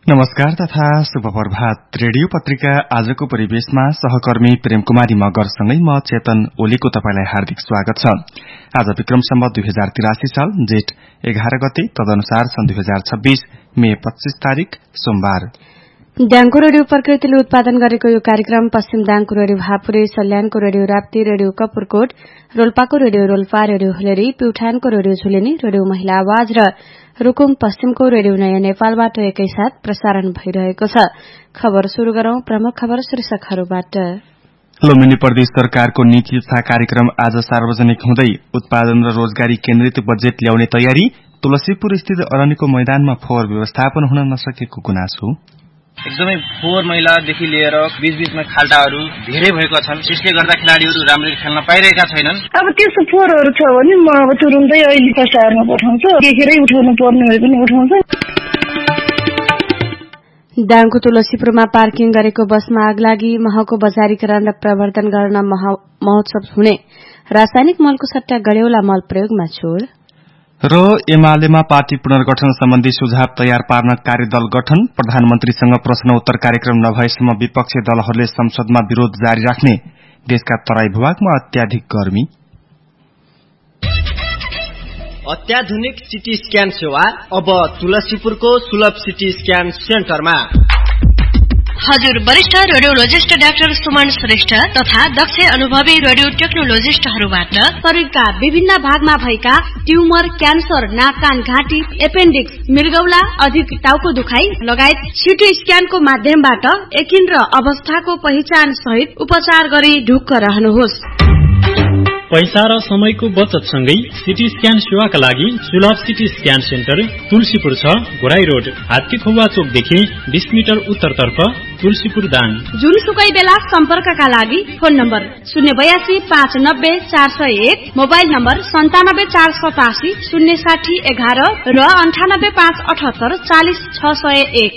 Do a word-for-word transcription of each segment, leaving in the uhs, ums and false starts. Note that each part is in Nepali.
नमस्कार तथा शुभ प्रभात। रेडियो पत्रिका आजको परिवेशमा सहकर्मी प्रेम कुमारी मगरसँगै म चेतन ओलीको तपाईलाई हार्दिक स्वागत छ। आज विक्रम सम्वत दुई हजार तिरासी साल जेठ एघार गते, तदनुसार सन् दुई हजार छब्बीस मे पच्चीस तारीक सोमबार। डाङको रेडियो प्रकृतिले उत्पादन गरेको यो कार्यक्रम पश्चिम दाङको radio भापुरे, सल्यानको radio Rapti, radio Kapurkot, रोल्पाको radio Rolpa, radio हुलेरी, प्युठानको रेडियो झुलेनी, रेडियो महिला आवाज र रुकुम पश्चिमको रेडियो नयाँ नेपालबाट एकैसाथ प्रसारण भइरहेको छ। खबर शुरू गरौं प्रमुख खबर शीर्षकहरूबाट। लुम्बिनी प्रदेश सरकारको नीति तथा कार्यक्रम आज सार्वजनिक हुँदै उत्पादन र रोजगारी केन्द्रित बजेट ल्याउने तयारी। तुलसीपुर स्थित अरण्यको मैदानमा फोहोर व्यवस्थापन हुन नसकेको गुनासो। एकदमै फोहोर मैलादेखि लिएर बीच बीचमा खाल्टाहरू धेरै भएको छन्, त्यसले गर्दा खेलाडीहरू राम्ररी खेल्न पाइरहेका छैनन्। अब त्यस्तो फोहोरहरू छ भने म अब तुरुन्तै अहिले प्रसारमा पठाउँछु, देखेरै उठाउनु पर्ने भए पनि उठाउँछ। दाङको तुलसीपुरमा पार्किङ गरेको बसमा आगलागी, महको बजारीकरण र प्रवर्धन गर्न महोत्सव हुने, रासायनिक मलको सट्टा गड्यौला मल प्रयोगमा छोड र एमालेमा पार्टी पुनर्गठन सम्बन्धी सुझाव तयार पार्न कार्यदल गठन। प्रधानमन्त्रीसँग प्रश्नोत्तर कार्यक्रम नभएसम्म विपक्षी दलहरूले संसदमा विरोध जारी राख्ने। देशका तराई भूभागमा अत्याधिक गर्मी। अत्याधुनिक सिटी स्क्यान सेवा अब तुलसीपुरको सुलभ सिटी स्क्यान सेन्टरमा। हजुर वरिष्ठ रेडियोलोजिस्ट डाक्टर सुमन श्रेष्ठ तथा दक्ष अनुभवी रेडियो टेक्नोलोजिस्टहरूबाट शरीरका विभिन्न भागमा भएका ट्युमर, क्यान्सर, नाक कान घाँटी, एपेन्डिक्स, मृगौला, अधिक टाउको दुखाइ लगायत सिटी स्क्यानको माध्यमबाट एकिन र अवस्थाको पहिचान सहित उपचार गरी ढुक्क रहनुहोस्। पैसा र समयको बचतसँगै सिटी स्क्यान सेवाका लागि सुलभ सिटी स्क्यान सेन्टर तुलसीपुर छ, घोराई रोड, हात्तीखुवा चोकदेखि बीस मिटर उत्तरतर्फ, तुलसीपुर दाङ। जुनसुकै बेला सम्पर्कका लागि फोन नम्बर शून्य बयासी पाँच नब्बे चार सय एक, मोबाइल नम्बर सन्तानब्बे चार सतासी शून्य साठी एघार र अन्ठानब्बे पाँच अठहत्तर चालिस छ सय एक।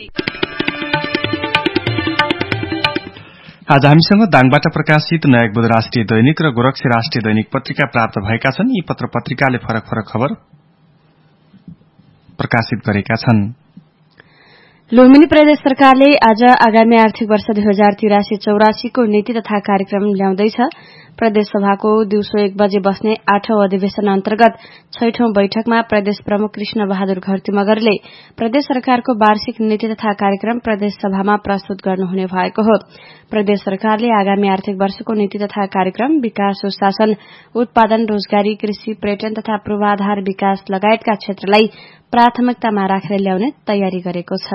आज हामीसँग दाङबाट प्रकाशित नयाँ बुध राष्ट्रिय दैनिक र गोरक्षी राष्ट्रिय दैनिक पत्रिका प्राप्त भएका छन्। यी पत्र पत्रिकाले फरक फरक खबर प्रकाशित गरेका छन्। लुम्बिनी प्रदेश सरकारले आज आगामी आर्थिक वर्ष दुई हजार तिरासी चौरासीको नीति तथा कार्यक्रम ल्याउँदैछ। प्रदेश सभाको दिउँसो एक बजे बस्ने आठौं अधिवेशन अन्तर्गत छैठौं बैठकमा प्रदेश प्रमुख कृष्ण बहादुर घरती मगरले प्रदेश सरकारको वार्षिक नीति तथा कार्यक्रम प्रदेश सभामा प्रस्तुत गर्नुहुने भएको हो। प्रदेश सरकारले आगामी आर्थिक वर्षको नीति तथा कार्यक्रम विकास, सुशासन, उत्पादन, रोजगारी, कृषि, पर्यटन तथा पूर्वाधार विकास लगायतका क्षेत्रलाई प्राथमिकतामा राखेर ल्याउने तयारी गरेको छ।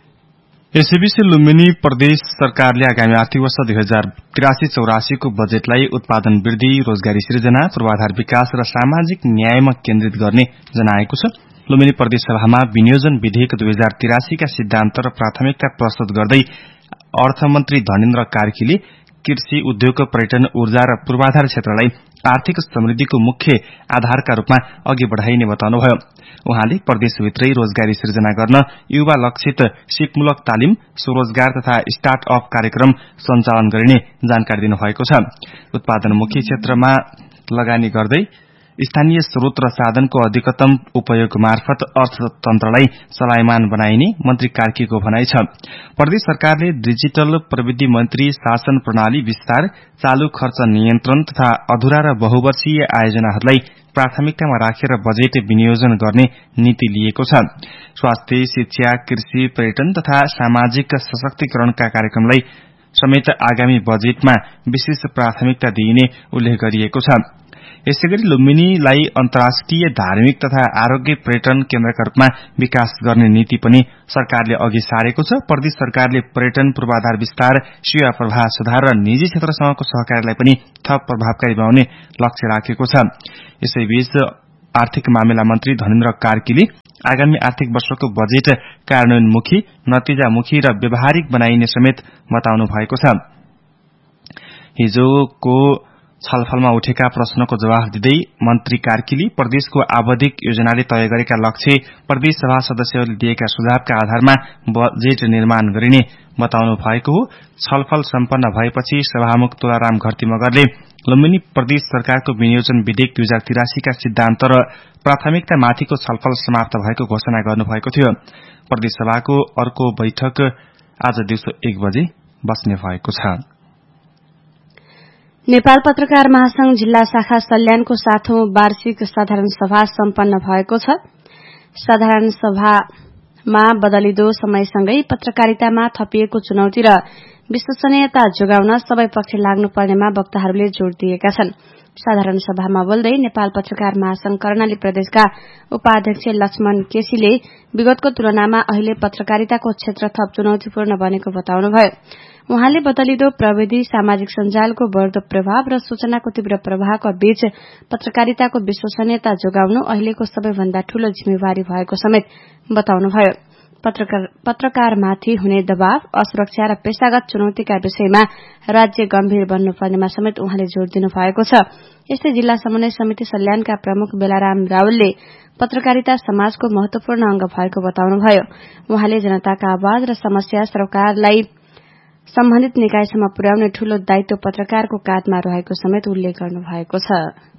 यसैबीच लुम्बिनी प्रदेश सरकारले आगामी आर्थिक वर्ष दुई हजार तिरासी चौरासीको बजेटलाई उत्पादन वृद्धि, रोजगारी सृजना, पूर्वाधार विकास र सामाजिक न्यायमा केन्द्रित गर्ने जनाएको छ। लुम्बिनी प्रदेश सभामा विनियोजन विधेयक दुई हजार तिरासीका सिद्धान्त र प्राथमिकता प्रस्तुत गर्दै अर्थमन्त्री धनेन्द्र कार्कीले कृषि, उद्योग, पर्यटन, ऊर्जा र पूर्वाधार क्षेत्रलाई आर्थिक समृद्धिको मुख्य आधारका रूपमा अघि बढ़ाइने बताउनुभयो। उहाँले प्रदेशभित्रै रोजगारी सृजना गर्न युवा लक्षित सिपमूलक तालिम, स्वरोजगार तथा स्टार्टअप कार्यक्रम सञ्चालन गरिने जानकारी दिनुभएको छ। उत्पादनमुखी क्षेत्रमा लगानी गर्दै स्थानीय स्रोत र साधनको अधिकतम उपयोग मार्फत अर्थतन्त्रलाई चलायमान बनाइने मन्त्री कार्कीको भनाइ छ। प्रदेश सरकारले डिजिटल प्रविधि मन्त्री शासन प्रणाली विस्तार, चालू खर्च नियन्त्रण तथा अधूरा र बहुवर्षीय आयोजनाहरूलाई प्राथमिकतामा राखेर बजेट विनियोजन गर्ने नीति लिएको छ। स्वास्थ्य, शिक्षा, कृषि, पर्यटन तथा सामाजिक सशक्तिकरणका कार्यक्रमलाई समेत आगामी बजेटमा विशेष प्राथमिकता दिइने उल्लेख गरिएको छ। यसैगरी लुम्बिनीलाई अन्तर्राष्ट्रिय धार्मिक तथा आरोग्य पर्यटन केन्द्रका रूपमा विकास गर्ने नीति पनि सरकारले अघि सारेको छ। प्रदेश सरकारले पर्यटन, पूर्वाधार विस्तार, सेवा प्रवाह सुधार र निजी क्षेत्रसँगको सहकारीलाई पनि थप प्रभावकारी बनाउने लक्ष्य राखेको छ। यसैबीच आर्थिक मामिला मन्त्री धनेन्द्र कार्कीले आगामी आर्थिक वर्षको बजेट कार्यान्वयनमुखी, नतिजामुखी र व्यावहारिक बनाइने समेत बताउनु भएको छ। हिजोको छलफलमा उठेका प्रश्नको जवाफ दिँदै मन्त्री कार्कीले प्रदेशको आवधिक योजनाले तय गरेका लक्ष्य प्रदेश सभा सदस्यहरूले दिएका सुझावका आधारमा बजेट निर्माण गरिने बताउनु भएको हो। छलफल सम्पन्न भएपछि सभामुख तुलाराम घरती मगरले लुम्बिनी प्रदेश सरकारको विनियोजन विधेयक दुई हजार तिरासी का सिद्धान्त र प्राथमिकता माथिको छलफल समाप्त भएको घोषणा गर्नुभएको थियो। प्रदेश सभाको अर्को बैठक आज दिउँसो एक बजे बस्ने भएको छ। नेपाल पत्रकार महासंघ जिल्ला शाखा सल्यानको सातौं वार्षिक साधारण सभा सम्पन्न भएको छ। साधारण सभामा बदलिदो समयसँगै पत्रकारितामा थपिएको चुनौती र विश्वसनीयता जोगाउन सबै पक्ष लाग्नुपर्नेमा वक्ताहरूले जोड़ दिएका छन्। साधारण सभामा बोल्दै नेपाल पत्रकार महासंघ कर्णाली प्रदेशका उपाध्यक्ष लक्ष्मण केसीले विगतको तुलनामा अहिले पत्रकारिताको क्षेत्र थप चुनौतीपूर्ण बनेको बताउनुभयो। उहाँले बदलिदो प्रविधि, सामाजिक सञ्जालको बढ़दो प्रभाव र सूचनाको तीव्र प्रवाहको बीच पत्रकारिताको विश्वसनीयता जोगाउनु अहिलेको सबैभन्दा ठूलो जिम्मेवारी भएको समेत बताउनुभयो। पत्रकार, पत्रकारमाथि हुने दबाव, असुरक्षा र पेशागत चुनौतीका विषयमा राज्य गम्भीर बन्नुपर्नेमा समेत उहाँले जोड़ दिनु भएको छ। यस्तै जिल्ला समन्वय समिति सल्यानका प्रमुख बेलाराम रावलले पत्रकारिता समाजको महत्वपूर्ण अंग भएको बताउनुभयो। उहाँले जनताका आवाज र समस्या सरकारलाई सम्बन्धित निकायसम्म पुर्याउने ठूलो दायित्व पत्रकारको काँधमा रहेको समेत उल्लेख गर्नुभएको छ।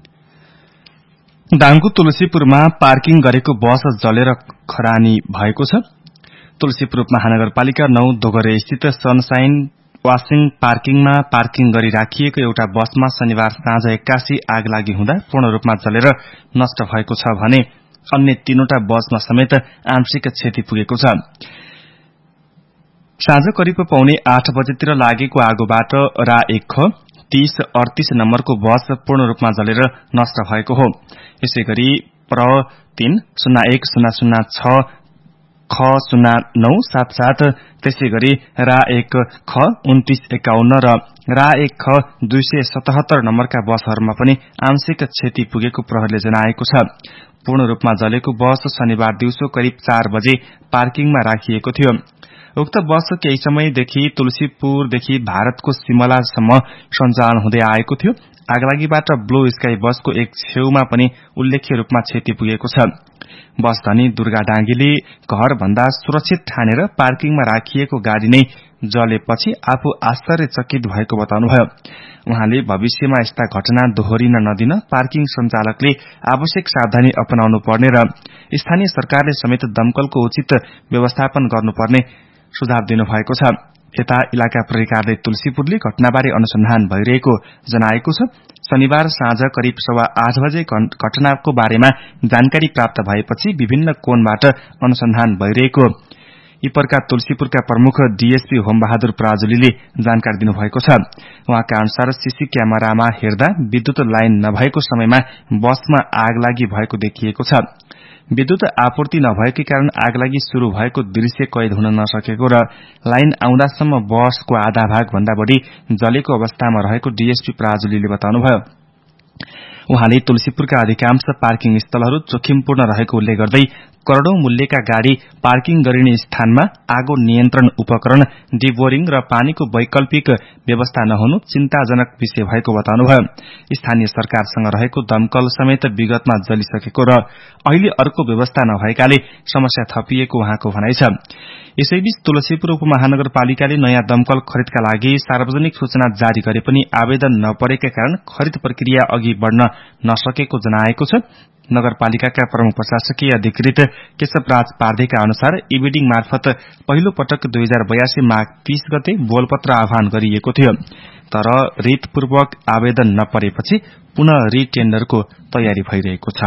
दाङको तुलसीपुरमा पार्किङ गरेको बस जलेर खरानी भएको छ। तुलसीपुर महानगरपालिका नौ दोगरे स्थित सनसाइन वासिङ पार्किङमा पार्किङ गरी राखिएको एउटा बसमा शनिबार साँझ एक्कासी आग लागि हुँदा पूर्ण रूपमा जलेर नष्ट भएको छ भने अन्य तीनवटा बसमा समेत आंशिक क्षति पुगेको छ। साँझ करिब पौने आठ बजेतिर लागेको आगोबाट रा एक ख तीस अड़तीस नम्बरको बस पूर्ण रूपमा जलेर नष्ट भएको हो। यसै गरी प्र तीन शून्य एक शून्य शून्य छ ख शून्य नौ सात सात, त्यसै गरी रा एक ख उन्तीस एकाउन्न र रा एक ख दुई सय सतहत्तर नम्बरका बसहरूमा पनि आंशिक क्षति पुगेको प्रहरीले जनाएको छ। पूर्ण रूपमा जलेको बस शनिबार दिउँसो करिब चार बजे पार्किङमा राखिएको थियो। उक्त बस केही समयदेखि तुलसीपुरदेखि भारतको सिमलासम्म सञ्चालन हुँदै आएको थियो। आगलागीबाट ब्लू स्काई बसको एक छेउमा पनि उल्लेख्य रूपमा क्षति पुगेको छ। बस धनी दुर्गा डाँगीले घर भन्दा सुरक्षित ठानेर पार्किङमा राखिएको गाड़ी नै जलेपछि आफू आश्चर्यचकित भएको बताउनुभयो। उहाँले भविष्यमा यस्ता घटना दोहोरिन नदिन पार्किङ सञ्चालकले आवश्यक सावधानी अपनाउनु पर्ने र स्थानीय सरकारले समेत दमकलको उचित व्यवस्थापन गर्नुपर्ने सुझाव दिनुभएको छ। यता इलाका प्रहरी कार्यालय तुलसीपुरले घटनाबारे अनुसन्धान भइरहेको जनाएको छ। शनिबार साँझ करिब सवा आठ बजे घटनाको बारेमा जानकारी प्राप्त भएपछि विभिन्न कोणबाट अनुसन्धान भइरहेको इपरका तुलसीपुरका प्रमुख डीएसपी होमबहादुर पराजुलीले जानकारी दिनुभएको छ। उहाँका अनुसार सीसी क्यामेरामा हेर्दा विद्युत लाइन नभएको समयमा बसमा आगलागी भएको देखिएको छ। विद्युत आपूर्ति नभएकै कारण आगलागी शुरू भएको दृश्य कैद हुन नसकेको र लाइन आउँदासम्म बसको आधा भाग भन्दा बढ़ी जलेको अवस्थामा रहेको डीएसपी पराजुलीले बताउनुभयो। उहाँले तुलसीपुरका अधिकांश पार्किङ स्थलहरू जोखिमपूर्ण रहेको उल्लेख गर्दै करोड़ौं मूल्यका गाड़ी पार्किङ गरिने स्थानमा आगो नियन्त्रण उपकरण, डिबोरिङ र पानीको वैकल्पिक व्यवस्था नहुनु चिन्ताजनक विषय भएको बताउनुभयो। स्थानीय सरकारसँग रहेको दमकल समेत विगतमा जलिसकेको र अहिले अर्को व्यवस्था नभएकाले समस्या थपिएको उहाँको भनाइ छ। यसैबीच तुलसीपुर उपमहानगरपालिकाले नयाँ दमकल खरिदका लागि सार्वजनिक सूचना जारी गरे पनि आवेदन नपरेका कारण खरिद प्रक्रिया अघि बढ़न नसकेको जनाएको छ। नगरपालिकाका प्रमुख प्रशासकीय अधिकृत केशवराज पार्देका अनुसार इबिडिङ मार्फत पहिलो पटक दुई हजार बयासी माघ तीस गते बोलपत्र आह्वान गरिएको थियो, तर रितपूर्वक आवेदन नपरेपछि पुनः रिटेन्डरको तयारी भइरहेको छ।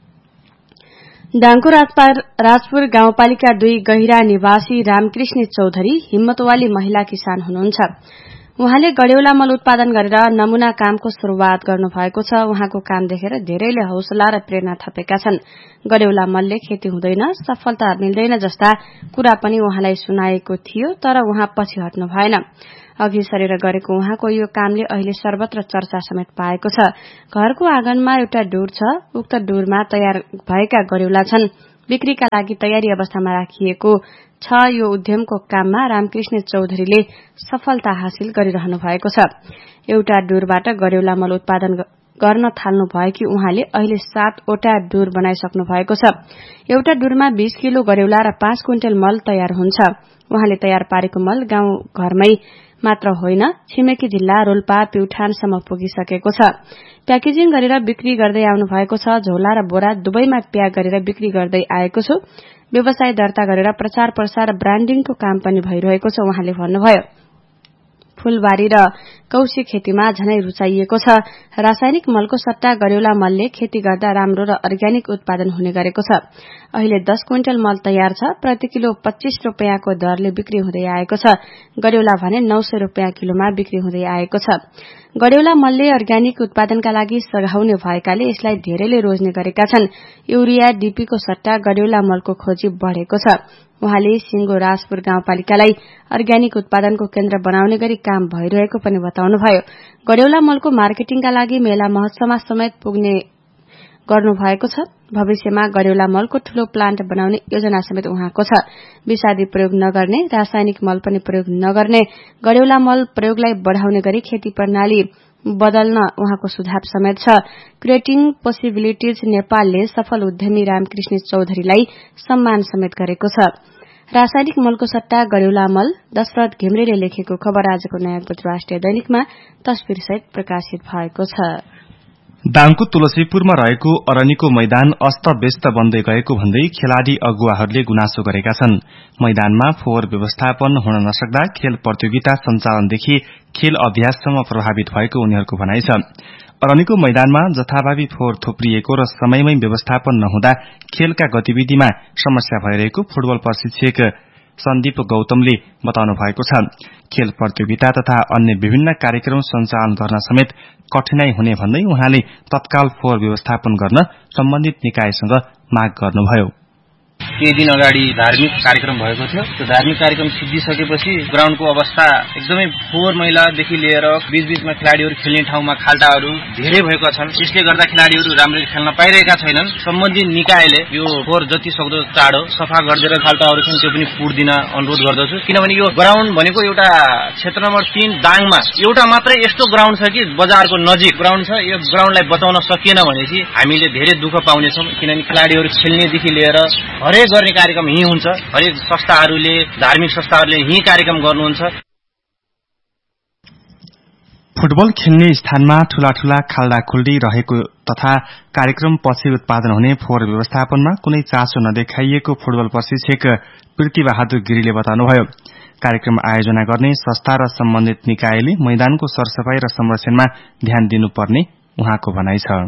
दाङको राजपुर गाउँपालिका दुई गहिरा निवासी रामकृष्ण चौधरी हिम्मतवाली महिला किसान हुनुहुन्छ। उहाँले गडेउला मल उत्पादन गरेर नमूना कामको शुरूआत गर्नुभएको छ। उहाँको काम देखेर धेरैले हौसला र प्रेरणा थपेका छन्। गडेउला मलले खेती हुँदैन, सफलता मिल्दैन जस्ता कुरा पनि उहाँलाई सुनाएको थियो, तर उहाँ पछि हट्नु भएन। अघि सरेर गरेको उहाँको यो कामले अहिले सर्वत्र चर्चा समेत पाएको छ। घरको आँगनमा एउटा डुर छ। उक्त डुरमा तयार भएका गडेउला छन्। बिक्रीका लागि तयारी अवस्थामा राखिएको छ। यो उद्यमको काममा रामकृष्ण चौधरीले सफलता हासिल गरिरहनु भएको छ। एउटा डुरबाट गरेउला मल उत्पादन गर्न थाल्नु भएकी उहाँले अहिले सातवटा डुर बनाइसक्नु भएको छ। एउटा डुरमा बीस किलो गरेउला र पाँच क्विन्टल मल तयार हुन्छ। उहाँले तयार पारेको मल गाउँ घरमै मात्र होइन, छिमेकी जिल्ला रोल्पा प्युठानसम्म पुगिसकेको छ। प्याकेजिङ गरेर बिक्री गर्दै आउनु भएको छ। झोला र बोरा दुवैमा प्याक गरेर बिक्री गर्दै आएको छु। व्यवसाय दर्ता गरेर प्रचार प्रसार ब्रान्डिङको काम पनि भइरहेको छ उहाँले भन्नुभयो। फूलबारी र कौशी खेतीमा झनै रुचाइएको छ। रासायनिक मलको सट्टा गरेउला मलले खेती गर्दा राम्रो र अर्ग्यानिक उत्पादन हुने गरेको छ। अहिले दस क्विन्टल मल तयार छ। प्रति किलो पच्चीस रूपियाँको दरले बिक्री हुँदै आएको छ। गरेउला भने नौ सय रूपियाँ किलोमा बिक्री हुँदै आएको छ। गरेउला मलले अर्ग्यानिक उत्पादनका लागि सघाउने भएकाले यसलाई धेरैले रोज्ने गरेका छन्। युरिया डीपीको सट्टा गरेउला मलको खोजी बढ़ेको छ। उहाँले सिंगो राजपुर गाउँपालिकालाई अर्ग्यानिक उत्पादनको केन्द्र बनाउने गरी काम भइरहेको पनि बताउनुभयो। गरेउला मलको मार्केटिङका लागि मेला महोत्सवमा समेत पुग्ने गर्नु भएको छ। भविष्यमा गरेउला मलको ठूलो प्लान्ट बनाउने योजना समेत उहाँको छ। विषादी प्रयोग नगर्ने, रासायनिक मल पनि प्रयोग नगर्ने, गरेउला मल प्रयोगलाई बढ़ाउने गरी खेती प्रणाली बदल्न उहाँको सुझाव समेत छ। क्रिएटिङ पोसिबिलिटिज नेपालले सफल उद्यमी रामकृष्ण चौधरीलाई सम्मान समेत गरेको छ। रासायनिक मलको सट्टा गरेउला मल, दशरथ घिम्रेले लेखेको खबर आजको नयाँ राष्ट्रिय दैनिकमा तस्बिरसहित प्रकाशित भएको छ। दाङको तुलसीपुरमा रहेको अरनीको मैदान अस्तव्यस्त बन्दै गएको भन्दै खेलाड़ी अगुवाहरूले गुनासो गरेका छन्। मैदानमा फोहोर व्यवस्थापन हुन नसक्दा खेल प्रतियोगिता सञ्चालनदेखि खेल अभ्याससम्म प्रभावित भएको उनीहरूको भनाइ छ। अरनीको मैदानमा जथाभावी फोहोर थुप्रिएको र समयमै व्यवस्थापन नहुँदा खेलका गतिविधिमा समस्या भइरहेको फुटबल प्रशिक्षक सन्दीप गौतमले बताउनु भएको छ। खेल प्रतियोगिता तथा अन्य विभिन्न कार्यक्रम सञ्चालन गर्न समेत कठिनाई हुने भन्दै उहाँले तत्काल फोहोर व्यवस्थापन गर्न सम्बन्धित निकायसँग माग गर्नुभयो। केही दिन अगाडि धार्मिक कार्यक्रम भएको थियो। त्यो धार्मिक कार्यक्रम सिद्धिसकेपछि ग्राउन्डको अवस्था एकदमै फोहोर मैलादेखि लिएर बीच बीचमा खेलाड़ीहरू खेल्ने ठाउँमा खाल्टाहरू धेरै भएका छन्। यसले गर्दा खेलाड़ीहरू राम्ररी खेल्न पाइरहेका छैनन्। सम्बन्धित निकायले यो फोहोर जति सक्दो चाँडो सफा गरिदिएर खाल्टाहरू छन् त्यो पनि पुर्दिन अनुरोध गर्दछु। किनभने यो ग्राउन्ड भनेको एउटा क्षेत्र नम्बर तीन दाङमा एउटा मात्रै यस्तो ग्राउन्ड छ कि बजारको नजिक ग्राउन्ड छ। यो ग्राउन्डलाई बचाउन सकिएन भनेपछि हामीले धेरै दुःख पाउनेछौँ। किनभने खेलाड़ीहरू खेल्नेदेखि लिएर हरेक गर्ने कार्यक्रम यही हुन्छ। हरेक संस्थाहरूले, धार्मिक संस्थाहरूले यही कार्यक्रम गर्नुहुन्छ। फुटबल खेल्ने स्थानमा ठूला ठूला खाल्डा खुल्डी रहेको तथा कार्यक्रम पछि उत्पादन हुने फोहोर व्यवस्थापनमा कुनै चासो नदेखाइएको फुटबल प्रशिक्षक पृथ्वीबहादुर गिरीले बताउनुभयो। कार्यक्रम आयोजना गर्ने संस्था र सम्बन्धित निकायले मैदानको सरसफाई र संरक्षणमा ध्यान दिनुपर्ने उहाँको भनाइ छ।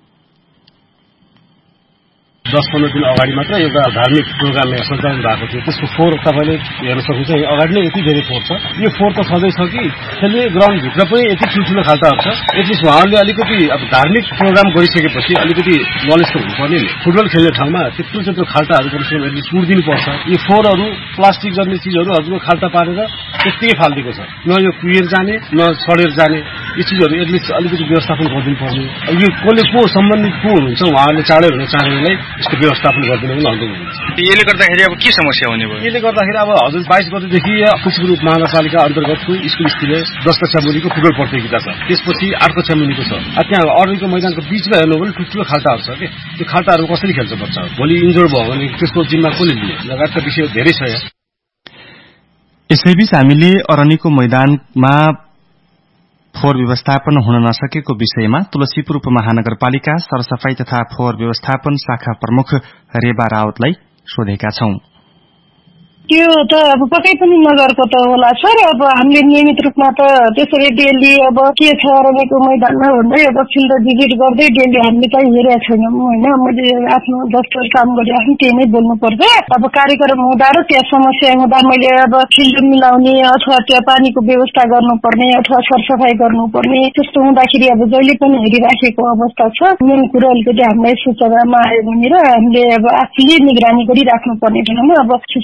दस पन्ध्र दिन अगाडि मात्र एउटा धार्मिक प्रोग्राम सञ्चालन भएको थियो। त्यसको फोहोर तपाईँले हेर्न सक्नुहुन्छ। अगाडि नै यति धेरै फोहोर छ। यो फोहोर त सधैँ छ कि खेल्ने ग्राउन्डभित्र पनि यति ठुल्ठुलो खाल्टाहरू छ। एटलिस्ट उहाँहरूले अलिकति अब धार्मिक प्रोग्राम गरिसकेपछि अलिकति नलेज त हुनुपर्ने नि। फुटबल खेल्ने ठाउँमा त्यत्रो त्यत्रो खाल्टाहरू कमसेकम एटलिस्ट पुर्दिनुपर्छ। यो फोहोरहरू प्लास्टिक गर्ने चिजहरू हजुरको खाल्टा पारेर त्यत्तिकै फालिदिएको छ। न यो कुहिएर जाने न सडेर जाने यी चिजहरू एटलिस्ट अलिकति व्यवस्थापन गरिदिनु पर्ने। यो कसले को सम्बन्धित को हुनुहुन्छ उहाँहरूले चाँडै हुने चाँडैलाई यसको व्यवस्थापन गरिदिनु पनि अनुरोध हुन्छ। यसले गर्दाखेरि अब के समस्या हुने भयो? यसले गर्दाखेरि अब हजुर बाइस गतेदेखि खुसीपुर उपमहानगरपालिका अन्तर्गतको स्कुल स्तरीय दस कक्षा मुनिको फुटबल प्रतियोगिता छ। त्यसपछि आठ कक्षा मुनिको छ। त्यहाँ अरूको मैदानको बीचमा हेर्नु भने ठुल्ठुलो खाल्टाहरू छ कि त्यो खाल्टाहरू कसरी खेल्छ बच्चाहरू? भोलि इन्जोर भयो भने त्यसको जिम्मा कसले लियो? लगायतका विषय धेरै छ। यसैबीच हामीले अरनीको मैदानमा फोहोर व्यवस्थापन हुन नसकेको विषयमा तुलसीपुर उपमहानगरपालिका सरसफाई तथा फोहोर व्यवस्थापन शाखा प्रमुख रेबा रावतलाई सोधेका छौं। त्यो त अब पक्कै पनि नगरको त होला सर। अब हामीले नियमित रूपमा त त्यसरी डेली अब के छ अरनीको मैदानमा भन्दै अब फिल्ड भिजिट गर्दै डेली हामीले त हेरेका छैनौँ होइन। मैले आफ्नो दफ्तर काम गरिराख्नु त्यही नै बोल्नु पर्छ। अब कार्यक्रम हुँदा र त्यहाँ समस्या हुँदा मैले अब फिल्ड मिलाउने अथवा त्यहाँ पानीको व्यवस्था गर्नुपर्ने अथवा सरसफाई गर्नुपर्ने त्यस्तो हुँदाखेरि अब जहिले पनि हेरिराखेको अवस्था छ। मेन कुरो अलिकति हामीलाई सूचनामा आयो भने र हामीले अब आफूले निगरानी गरिराख्नु पर्ने ठाउँमा अब सूचनामा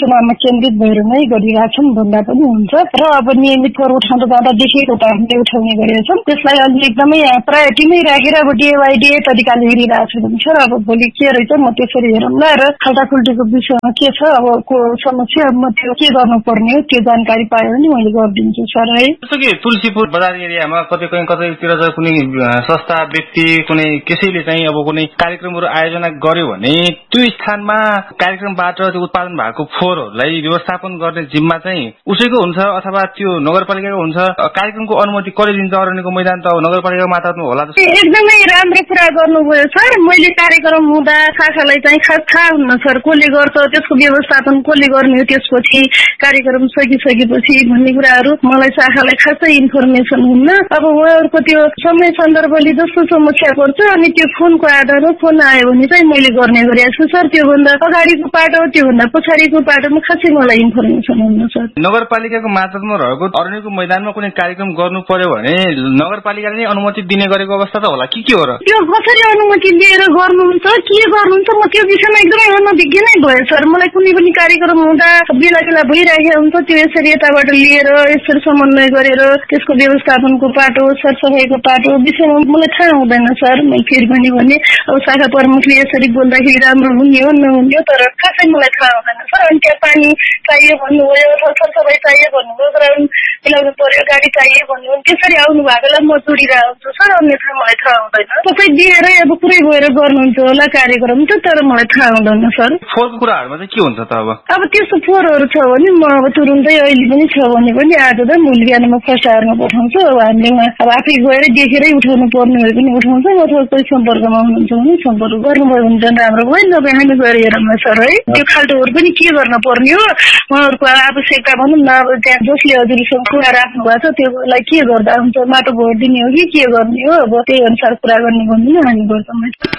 केन्द्रित भएर नै गरिरहेछौँ भन्दा पनि हुन्छ र अब नियमित कर उठाउँदा जाँदा देखिएको त हामीले उठाउने गरेका छौँ। त्यसलाई अलि एकदमै प्रायोरिटीमै राखेर अब डे बाई डे तरिकाले हेरिरहेको छु भने सर अब भोलि के रहेछ म त्यसरी हेरौँला र खाल्टाखुल्टीको विषयमा के छ अब को समस्या म त्यो के गर्नुपर्ने हो त्यो जानकारी पायो भने मैले गरिदिन्छु सर है। जस्तो कि तुलसीपुर बजार एरियामा कतै कहीँ कतैतिर चाहिँ कुनै संस्था व्यक्ति कुनै कसैले चाहिँ अब कुनै कार्यक्रमहरू आयोजना गर्यो भने त्यो स्थानमा कार्यक्रमबाट त्यो उत्पादन भएको फोहोरहरूलाई व्यवस्थापन गर्ने जिम्मा चाहिँ उसैको हुन्छ अथवा त्यो नगरपालिकाको हुन्छ। कार्यक्रमको अनुमति कसले दिन्छ? अरण्यको मैदान त नगरपालिकाको मातहतमा होला जस्तो। एकदमै राम्रो कुरा गर्नुभयो सर। मैले कार्यक्रम हुँदा शाखालाई चाहिँ खास थाहा हुन्न सर कसले गर्छ, त्यसको व्यवस्थापन कसले गर्ने हो, त्यसपछि कार्यक्रम सकिसकेपछि भन्ने कुराहरू मलाई शाखालाई खासै इन्फर्मेसन हुन्न। अब उहाँहरूको त्यो समय सन्दर्भले जस्तो समस्या पर्छ अनि त्यो फोनको आधारमा फोन आयो भने चाहिँ मैले गर्ने गरेको छु सर। त्योभन्दा अगाडिको पाटो त्योभन्दा पछाडिको पाटोमा खासै मलाई इन्फर्मेसन हुन्न सर। नगरपालिकाको मातहतमा रहेको अरण्यको मैदानमा कुनै कार्यक्रम गर्नु पर्यो भने नगरपालिकाले नै अनुमति दिने गरेको अवस्था त होला कि के हो र? त्यो कसरी अनुमति लिएर गर्नुहुन्छ के गर्नुहुन्छ म त्यो विषयमा एकदमै अनभिज्ञ नै भयो सर। मलाई कुनै पनि कार्यक्रम हुँदा बेला बेला भइरहेको हुन्छ त्यो यसरी यताबाट लिएर यसरी समन्वय गरेर त्यसको व्यवस्थापनको पाटो सरसफाइको पाटो विषयमा मलाई थाहा हुँदैन सर। मैले फेरि पनि भने अब शाखा प्रमुखले यसरी बोल्दाखेरि राम्रो हुने हो नहुने हो तर खासै मलाई थाहा हुँदैन सर। अनि त्यहाँ पानी चाहियो भन्नुभयो अथवा सरसफाइ चाहियो भन्नुभयो ग्राउन्ड मिलाउनु पर्यो गाडी चाहियो भन्नुभयो त्यसरी आउनु भएकोलाई म जोडिरहेको हुन्छु सर। अन्यथा मलाई थाहा हुँदैन। तपाईँ दिएरै अब पुरै गएर गर्नुहुन्छ होला कार्यक्रम त तर मलाई थाहा हुँदैन सर। फोहोरको कुराहरूमा चाहिँ के हुन्छ त अब? अब त्यस्तो फोहोरहरू छ भने म अब तुरुन्तै अहिले पनि छ भने पनि आज त भोलि बिहानमा फर्स्ट आवरमा पठाउँछु। अब हामीले अब आफै गएर देखेरै उठाउनु पर्नेहरू पनि उठाउँछौँ अथवा कोही सम्पर्कमा हुनुहुन्छ भने सम्पर्क गर्नुभयो भने झन् राम्रो भयो नि। तपाईँ हामी गएर हेरौँ सर है। त्यो खाल्टोहरू पनि के गर्न पर्ने हो उहाँहरूको आवश्यकता भनौँ न। अब त्यहाँ जसले हजुरसँग कुरा राख्नु भएको छ त्योलाई के गर्दा हुन्छ माटो भरिदिने हो कि के गर्ने हो अब त्यही अनुसार कुरा गर्ने भन्दिनँ हामी गर्छौँ।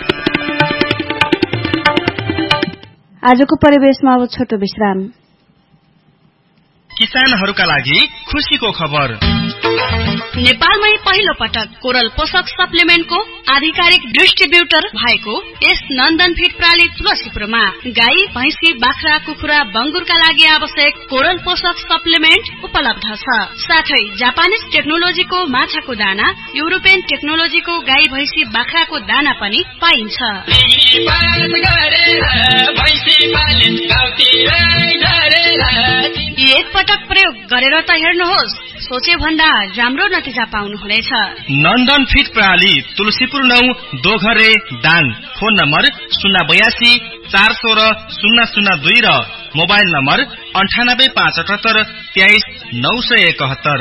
आजको परिवेशमा अब छोटो विश्राम। किसानहरूका लागि खुशीको खबर। नेपालमै पहिलो पटक कोरल पोषक सप्लिमेन्टको आधिकारिक डिस्ट्रिब्युटर भएको यस नन्दन फिड प्राली तुलसीपुरमा गाई भैँसी बाख्रा कुखुरा बंगुरका लागि आवश्यक कोरल पोषक सप्लिमेन्ट उपलब्ध छ। साथै जापानिज टेक्नोलोजीको माछाको दाना युरोपियन टेक्नोलोजीको गाई भैँसी बाख्राको दाना पनि पाइन्छ। एक पटक प्रयोग गरेर त हेर्नुहोस् सोचे भन्दा राम्रो नतिजा पाउनुहुनेछ। नन्दन फिड प्रणाली तुलसीपुर नौ दोघरे दाङ। फोन नम्बर शून्य बयासी चार सोह्र शून्य शून्य दुई र मोबाइल नम्बर अन्ठानब्बे पाँच अठहत्तर तेइस नौ सय एकहत्तर।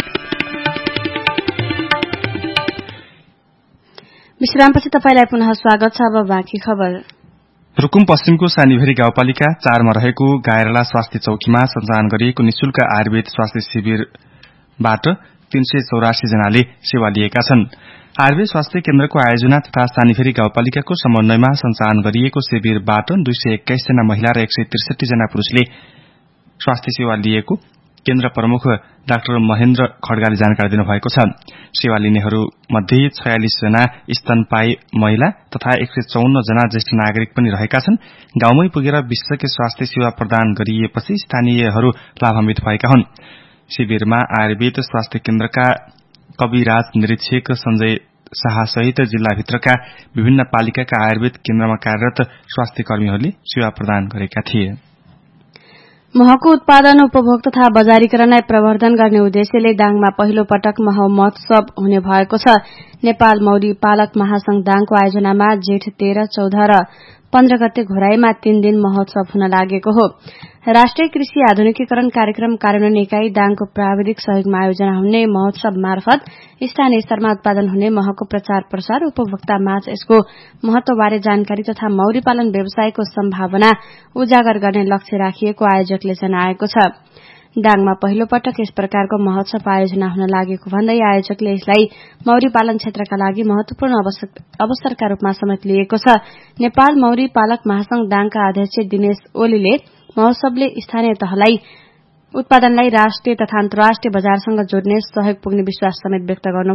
विश्रामपछि तपाईलाई पुनः स्वागत छ। अब बाँकी खबर। रुकुम पश्चिमको सानीभेरी गाउँपालिका चारमा रहेको गायरला स्वास्थ्य चौकीमा सञ्चालन गरिएको निशुल्क आयुर्वेद स्वास्थ्य शिविरबाट तीन सय चौरासी जनाले सेवा लिएका छन्। आयुर्वेद स्वास्थ्य केन्द्रको आयोजना तथा सानीभेरी गाउँपालिकाको समन्वयमा सञ्चालन गरिएको शिविरबाट दुई सय एक्काइस जना महिला र एक सय त्रिसठी जना पुरूषले स्वास्थ्य सेवा लिएको केन्द्र प्रमुख डाक्टर महेन्द्र खड्गाले जानकारी दिनुभएको छ। सेवा लिनेहरू मध्ये छयालिस जना स्तनपायी महिला तथा एक सय चौन्न जना ज्येष्ठ नागरिक पनि रहेका छन्। गाउँमै पुगेर विशेषज्ञ स्वास्थ्य सेवा प्रदान गरिएपछि स्थानीयहरू लाभान्वित भएका हुन्। शिविरमा आयुर्वेद स्वास्थ्य केन्द्रका कविराज निरीक्षक संजय शाह सहित जिल्लाभित्रका विभिन्न पालिकाका आयुर्वेद केन्द्रमा कार्यरत स्वास्थ्य कर्मीहरूले सेवा प्रदान गरेका थिए। महको उत्पादन उपभोग तथा बजारीकरणलाई प्रवर्धन गर्ने उद्देश्यले दाङमा पहिलो पटक मह महोत्सव हुने भएको छ। नेपाल मौरी पालक महासंघ दाङको आयोजनामा जेठ तेह्र चौध र पन्ध्र गते घोराईमा तीन दिन महोत्सव हुन लागेको हो। राष्ट्रिय कृषि आधुनिकीकरण कार्यक्रम कार्यान्वयन इकाई दाङको प्राविधिक सहयोगमा आयोजना हुने महोत्सव मार्फत स्थानीय स्तरमा उत्पादन हुने महको प्रचार प्रसार उपभोक्ता माझ यसको महत्वबारे जानकारी तथा मौरी पालन व्यवसायको सम्भावना उजागर गर्ने लक्ष्य राखिएको आयोजकले जनाएको छ। दाङमा पहिलो पटक यस प्रकारको महोत्सव आयोजना हुन लागेको भन्दै आयोजकले यसलाई मौरी पालन क्षेत्रका लागि महत्वपूर्ण अवसरका रूपमा समेत लिएको छ। नेपाल मौरी पालक महासंघ दाङका अध्यक्ष दिनेश ओलीले महोत्सवले स्थानीय तहलाई उत्पादनलाई राष्ट्रिय तथा अन्तर्राष्ट्रिय बजारसँग जोड्ने सहयोग पुग्ने विश्वास समेत व्यक्त गर्नुभयो।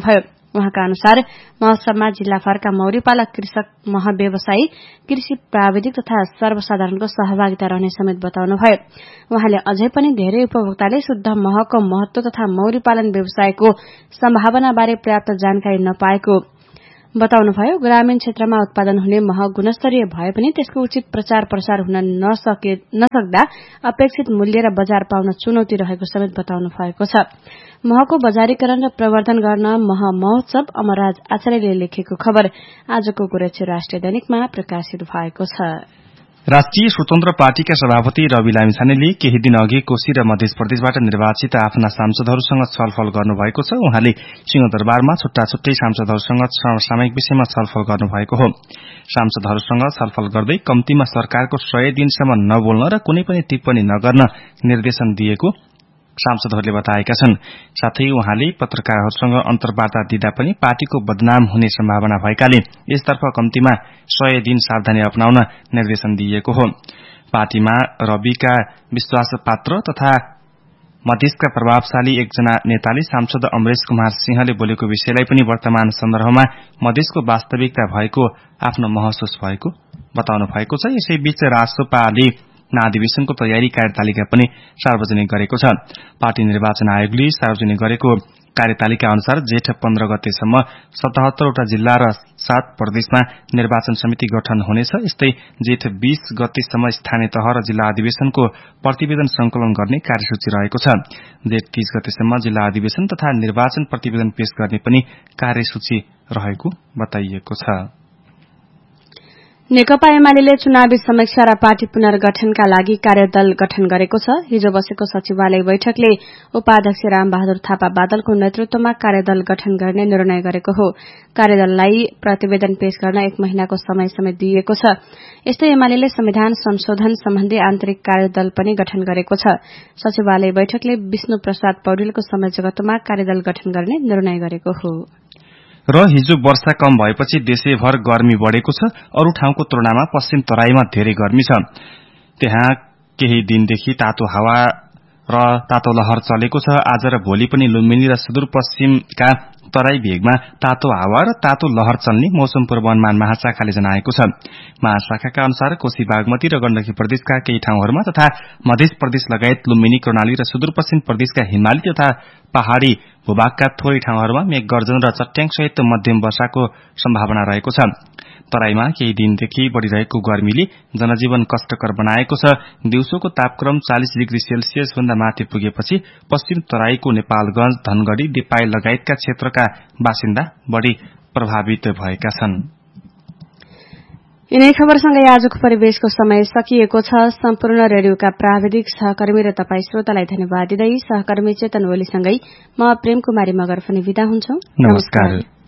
उहाँका अनुसार महोत्सवमा जिल्लाभरका मौरीपालक कृषक महाव्यवसायी कृषि प्राविधिक तथा सर्वसाधारणको सहभागिता रहने समेत बताउनुभयो। उहाँले अझै पनि धेरै उपभोक्ताले शुद्ध महको महत्व तथा मौरी पालन व्यवसायको सम्भावनाबारे पर्याप्त जानकारी नपाएको बताउनुभयो। ग्रामीण क्षेत्रमा उत्पादन हुने मह गुणस्तरीय भए पनि त्यसको उचित प्रचार प्रसार हुन नसके नसक्दा अपेक्षित मूल्य र बजार पाउन चुनौती रहेको समेत बताउनु भएको छ। महको बजारीकरण र प्रवर्धन गर्न मह महोत्सव अमरराज आचार्यले लेखेको खबर आजको गोरखा राष्ट्रिय दैनिकमा प्रकाशित भएको छ। राष्ट्रिय स्वतन्त्र पार्टीका सभापति रवि लामिछानेले केही दिन अघि कोशी र मध्य प्रदेशबाट निर्वाचित आफ्ना सांसदहरूसँग छलफल गर्नुभएको छ। उहाँले सिंहदरबारमा छुट्टा छुट्टै सांसदहरूसँग समसामयिक विषयमा छलफल गर्नुभएको हो। सांसदहरूसँग छलफल गर्दै कम्तीमा सरकारको सय दिनसम्म नबोल्न र कुनै पनि टिप्पणी नगर्न निर्देशन दिएको सांसदहरूले बताएका छन्। साथै उहाँले पत्रकारहरूसँग अन्तर्वार्ता दिँदा पनि पार्टीको बदनाम हुने सम्भावना भएकाले यसतर्फ कम्तीमा सय दिन सावधानी अपनाउन निर्देशन दिइएको हो। पार्टीमा रविका विश्वास पात्र तथा मधेसका प्रभावशाली एकजना नेताले सांसद अमरेश कुमार सिंहले बोलेको विषयलाई पनि वर्तमान सन्दर्भमा मधेसको वास्तविकता भएको आफ्नो महसुस भएको बताउनु भएको छ। यसैबीच रासोपाले महाधिवेशनको तयारी कार्यतालिका पनि सार्वजनिक गरेको छ। पार्टी निर्वाचन आयोगले सार्वजनिक गरेको कार्यतालिका अनुसार जेठ पन्ध्र गतेसम्म सतहत्तरवटा जिल्ला र सात प्रदेशमा निर्वाचन समिति गठन हुनेछ। यस्तै जेठ बीस गतेसम्म स्थानीय तह र जिल्ला अधिवेशनको प्रतिवेदन संकलन गर्ने कार्यसूची रहेको छ। जेठ तीस गतेसम्म जिल्ला अधिवेशन तथा निर्वाचन प्रतिवेदन पेश गर्ने पनि कार्यसूची रहेको बताइएको छ। नेकपा एमाले चुनावी समीक्षा र पार्टी पुनर्गठनका लागि कार्यदल गठन गरेको छ। हिजो बसेको सचिवालय बैठकले उपाध्यक्ष रामबहादुर थापा बादलको नेतृत्वमा कार्यदल गठन गर्ने निर्णय गरेको हो। कार्यदललाई प्रतिवेदन पेश गर्न एक महिनाको समय समेत दिइएको छ। यस्तै एमाले संविधान संशोधन सम्बन्धी आन्तरिक कार्यदल पनि गठन गरेको छ। सचिवालय बैठकले विष्णु प्रसाद पौडेलको संयोजकत्वमा कार्यदल गठन गर्ने निर्णय गरेको हो। र हिजो वर्षा कम भएपछि देशैभर गर्मी बढ़ेको छ। अरू ठाउँको तुलनामा पश्चिम तराईमा धेरै गर्मी छ। त्यहाँ केही दिनदेखि तातो हावा र तातो लहर चलेको छ। आज र भोलि पनि लुम्बिनी र सुदूरपश्चिमका तराई भेगमा तातो हावा र तातो लहर चल्ने मौसम पूर्वानुमान महाशाखाले जनाएको छ। महाशाखाका अनुसार कोशी बागमती र गण्डकी प्रदेशका केही ठाउँहरूमा तथा मध्य प्रदेश लगायत लुम्बिनी कर्णाली र सुदूरपश्चिम प्रदेशका हिमाली तथा पहाड़ी भूभागका थोरै ठाउँहरूमा मेघ गर्जन र चट्याङसहित मध्यम वर्षाको सम्भावना रहेको छ। तराईमा केही दिनदेखि बढ़िरहेको गर्मीले जनजीवन कष्टकर बनाएको छ। दिउँसोको तापक्रम चालीस डिग्री सेल्सियस भन्दा माथि पुगेपछि पश्चिम तराईको नेपालगंज, धनगढ़ी, देपाई लगायतका क्षेत्रका बासिन्दा बढ़ी प्रभावित भएका छन्। यिनै खबरसँगै आजको परिवेशको समय सकिएको छ। सम्पूर्ण रेडियोका प्राविधिक सहकर्मी र तपाई श्रोतालाई धन्यवाद दिँदै सहकर्मी चेतन ओलीसँगै म प्रेम कुमारी मगर पनि विदा हुन्छौ। नमस्कार।